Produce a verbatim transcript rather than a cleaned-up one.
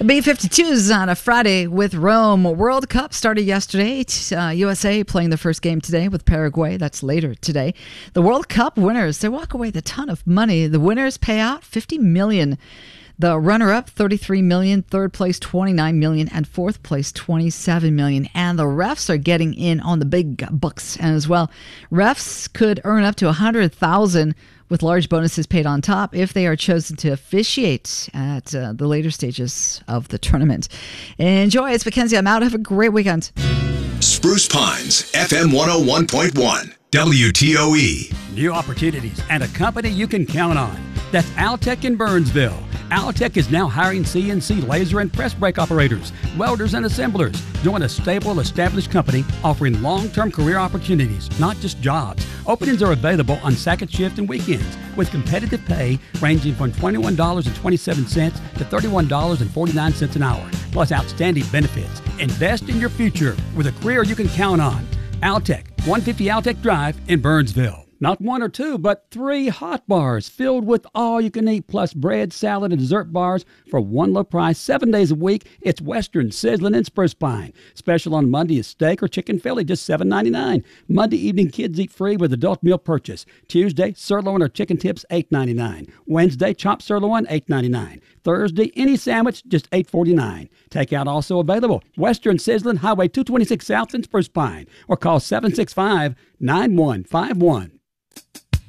The B fifty-twos on a Friday with Rome. World Cup started yesterday. Uh, U S A playing the first game today with Paraguay. That's later today. The World Cup winners, they walk away with a ton of money. The winners pay out fifty million dollars. The runner-up, thirty-three million dollars. Third place, twenty-nine million dollars. And fourth place, twenty-seven million dollars. And the refs are getting in on the big bucks as well. Refs could earn up to one hundred thousand dollars with large bonuses paid on top if they are chosen to officiate at uh, the later stages of the tournament. Enjoy. It's Mackenzie. I'm out. Have a great weekend. Spruce Pines, F M one oh one point one, W T O E. New opportunities and a company you can count on. That's Altec in Burnsville. Altec is now hiring C N C laser and press brake operators, welders, and assemblers. Join a stable, established company offering long-term career opportunities, not just jobs. Openings are available on second shift and weekends with competitive pay ranging from twenty-one dollars and twenty-seven cents to thirty-one dollars and forty-nine cents an hour, plus outstanding benefits. Invest in your future with a career you can count on. Altec, one fifty Altec Drive in Burnsville. Not one or two, but three hot bars filled with all you can eat, plus bread, salad, and dessert bars for one low price, seven days a week. It's Western Sizzling in Spruce Pine. Special on Monday is steak or chicken Philly, just seven ninety-nine. Monday evening, kids eat free with adult meal purchase. Tuesday, sirloin or chicken tips, eight ninety-nine. Wednesday, chopped sirloin, eight ninety-nine. Thursday, any sandwich, just eight forty-nine. Takeout also available. Western Sizzling, Highway two twenty-six South in Spruce Pine, or call seven six five, nine one five one.